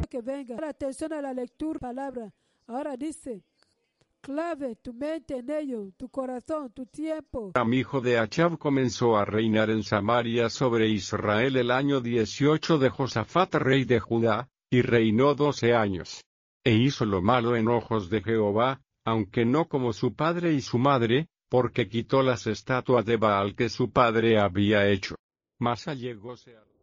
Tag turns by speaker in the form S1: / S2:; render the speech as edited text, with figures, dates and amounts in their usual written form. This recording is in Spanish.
S1: que venga. Ahora atención a la lectura, palabra. Ahora dice, clave tu mente en ello, tu corazón, tu tiempo.
S2: Hijo de Achab comenzó a reinar en Samaria sobre Israel el año 18 de Josafat rey de Judá, y reinó 12 años. E hizo lo malo en ojos de Jehová, aunque no como su padre y su madre, porque quitó las estatuas de Baal que su padre había hecho. Mas allegóse a